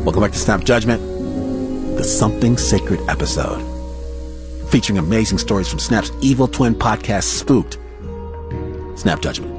Welcome back to Snap Judgment, the Something Sacred episode, featuring amazing stories from Snap's evil twin podcast, Spooked. Snap Judgment.